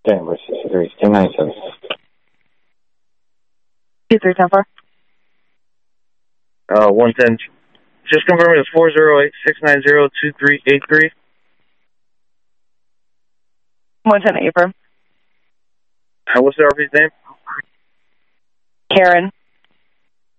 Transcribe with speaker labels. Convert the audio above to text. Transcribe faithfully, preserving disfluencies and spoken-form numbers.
Speaker 1: Denver sixty-three, ten ninety-seven.
Speaker 2: two three ten four.
Speaker 3: Uh, one ten. Just confirm it's four zero eight, six nine zero, two three eight three.
Speaker 2: one ten affirm.
Speaker 3: Uh, what's the R P's name?
Speaker 2: Karen.